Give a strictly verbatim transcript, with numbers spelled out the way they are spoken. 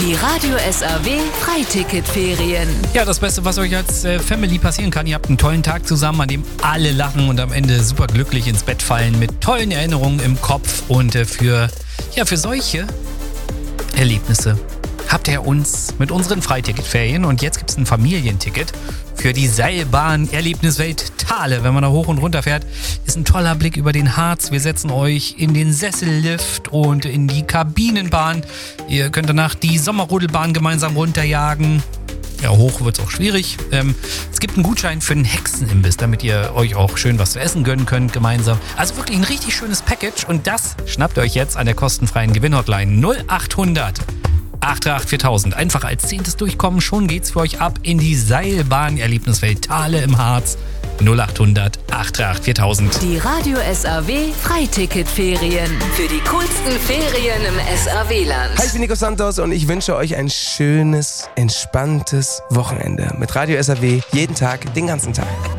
Die Radio S R W Freiticket-Ferien. Ja, das Beste, was euch als äh, Family passieren kann. Ihr habt einen tollen Tag zusammen, an dem alle lachen und am Ende super glücklich ins Bett fallen mit tollen Erinnerungen im Kopf. Und äh, für, ja, für solche Erlebnisse habt ihr uns mit unseren Freiticket-Ferien. Und jetzt gibt es ein Familienticket für die Seilbahn Erlebniswelt Thale. Wenn man da hoch und runter fährt, ist ein toller Blick über den Harz. Wir setzen euch in den Sessellift und in die Kabinenbahn. Ihr könnt danach die Sommerrodelbahn gemeinsam runterjagen. Ja, hoch wird es auch schwierig. Ähm, es gibt einen Gutschein für einen Hexenimbiss, damit ihr euch auch schön was zu essen gönnen könnt gemeinsam. Also wirklich ein richtig schönes Package und das schnappt ihr euch jetzt an der kostenfreien Gewinnhotline null acht hundert acht drei acht viertausend. Einfach als zehntes durchkommen, schon geht's für euch ab in die Seilbahn Erlebniswelt Thale im Harz. null acht hundert acht drei acht viertausend. Die Radio S R W Freiticket-Ferien. Für die coolsten Ferien im S R W-Land. Hi, ich bin Nico Santos und ich wünsche euch ein schönes, entspanntes Wochenende mit Radio S R W jeden Tag, den ganzen Tag.